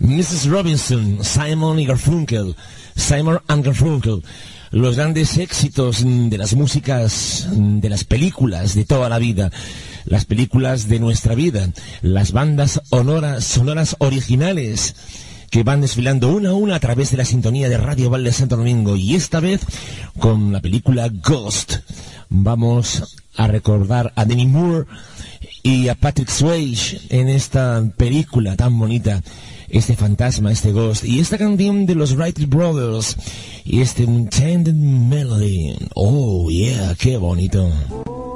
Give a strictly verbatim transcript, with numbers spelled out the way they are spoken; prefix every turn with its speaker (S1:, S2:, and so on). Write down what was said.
S1: missus Robinson, Simon y Garfunkel, Simon and Garfunkel, los grandes éxitos de las músicas, de las películas de toda la vida, las películas de nuestra vida, las bandas sonoras, sonoras originales que van desfilando una a una a través de la sintonía de Radio Val de Santo Domingo. Y esta vez con la película Ghost vamos a recordar a Demi Moore y a Patrick Swayze en esta película tan bonita, este fantasma, este Ghost, y esta canción de los Wright Brothers y este Enchanted Melody. Oh yeah, qué bonito.